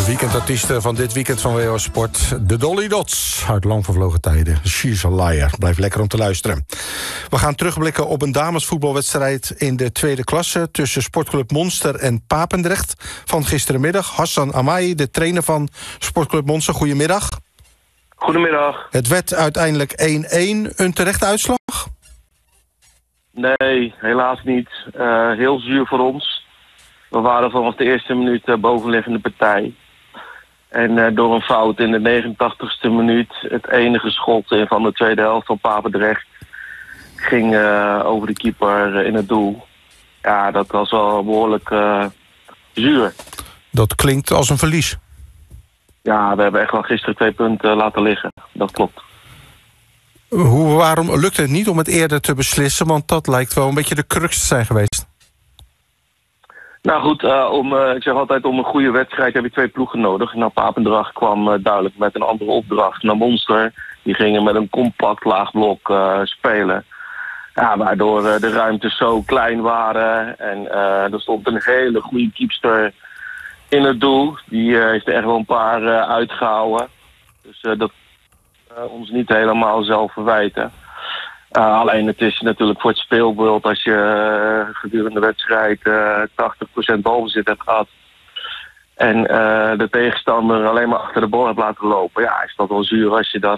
De weekendartiesten van dit weekend van WO Sport. De Dolly Dots uit lang vervlogen tijden. She's a liar. Blijf lekker om te luisteren. We gaan terugblikken op een damesvoetbalwedstrijd in de tweede klasse tussen Sportclub Monster en Papendrecht van gisterenmiddag. Hassan Amai, de trainer van Sportclub Monster. Goedemiddag. Goedemiddag. Het werd uiteindelijk 1-1. Een terechte uitslag? Nee, helaas niet. Heel zuur voor ons. We waren vanaf de eerste minuut bovenliggende partij. En door een fout in de 89ste minuut, het enige schot van de tweede helft van Papendrecht ging over de keeper in het doel. Ja, dat was wel behoorlijk zuur. Dat klinkt als een verlies. Ja, we hebben echt wel gisteren 2 punten laten liggen. Dat klopt. Waarom lukt het niet om het eerder te beslissen? Want dat lijkt wel een beetje de crux te zijn geweest. Nou goed, ik zeg altijd, om een goede wedstrijd heb je 2 ploegen nodig. Nou, Papendrecht kwam duidelijk met een andere opdracht naar Monster. Die gingen met een compact laag blok spelen. Ja, waardoor de ruimtes zo klein waren. En er stond een hele goede keepster in het doel. Die heeft er echt wel een paar uitgehouden. Dus dat ons niet helemaal zelf verwijten. Alleen het is natuurlijk voor het speelbeeld, als je gedurende de wedstrijd 80% balbezit hebt gehad en de tegenstander alleen maar achter de bal hebt laten lopen, ja, is dat wel zuur als je dan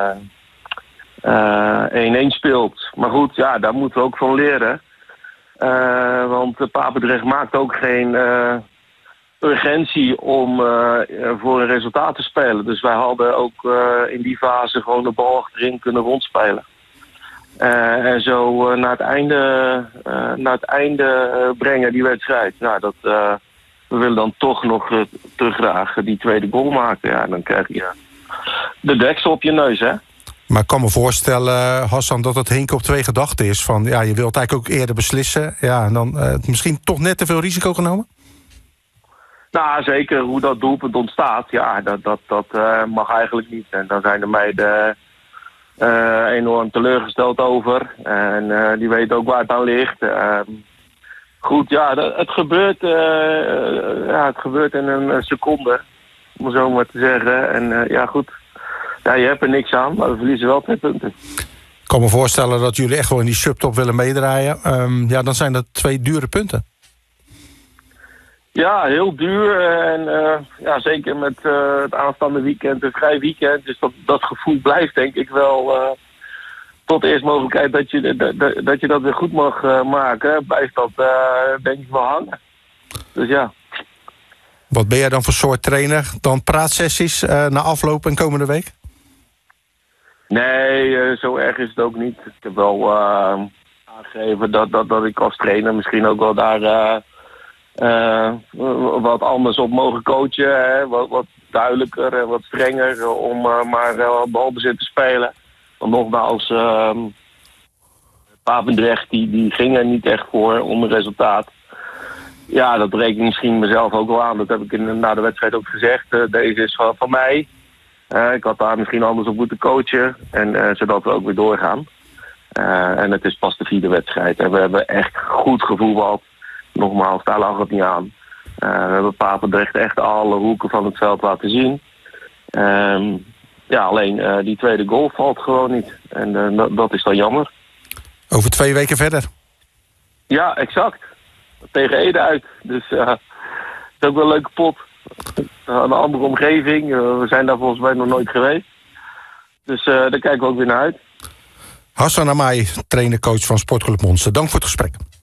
1-1 speelt. Maar goed, ja, daar moeten we ook van leren. Want Papendrecht maakt ook geen urgentie om voor een resultaat te spelen. Dus wij hadden ook in die fase gewoon de bal achterin kunnen rondspelen. En zo naar het einde brengen die wedstrijd. Nou, we willen dan toch nog te graag die tweede goal maken. Ja, dan krijg je de deksel op je neus, hè. Maar ik kan me voorstellen, Hassan, dat het hinken op 2 gedachten is. Van, ja, je wilt eigenlijk ook eerder beslissen. Ja, en dan misschien toch net te veel risico genomen? Nou, zeker hoe dat doelpunt ontstaat. Ja, dat mag eigenlijk niet. En dan zijn de meiden enorm teleurgesteld over. En die weten ook waar het aan ligt. Goed, ja, het gebeurt in een seconde, om zo maar te zeggen. En ja, goed. Ja, je hebt er niks aan, maar we verliezen wel 2 punten. Ik kan me voorstellen dat jullie echt wel in die subtop willen meedraaien. Ja, dan zijn dat 2 dure punten. Ja, heel duur. En ja, zeker met het aanstaande weekend, een vrij weekend. Dus dat gevoel blijft denk ik wel tot de eerste mogelijkheid dat je dat weer goed mag maken. Blijft dat denk ik wel hangen. Dus ja. Wat ben jij dan voor soort trainer? Dan praatsessies na afloop en komende week? Nee, zo erg is het ook niet. Ik heb wel aangegeven dat ik als trainer misschien ook wel daar wat anders op mogen coachen. Hè? Wat duidelijker en wat strenger om maar balbezit te spelen. Want nogmaals, Papendrecht die ging er niet echt voor om een resultaat. Ja, dat reken ik misschien mezelf ook wel aan. Dat heb ik na de wedstrijd ook gezegd. Deze is van mij. Ik had daar misschien anders op moeten coachen. En zodat we ook weer doorgaan. En het is pas de 4e wedstrijd. En we hebben echt goed gevoetbald. Nogmaals, daar lag het niet aan. We hebben Papendrecht echt alle hoeken van het veld laten zien. Ja, alleen die tweede goal valt gewoon niet. En dat is dan jammer. Over 2 weken verder. Ja, exact. Tegen Ede uit. Dus het is ook wel een leuke pot. Een andere omgeving. We zijn daar volgens mij nog nooit geweest. Dus daar kijken we ook weer naar uit. Hassan Amai, trainer-coach van Sportclub Monster. Dank voor het gesprek.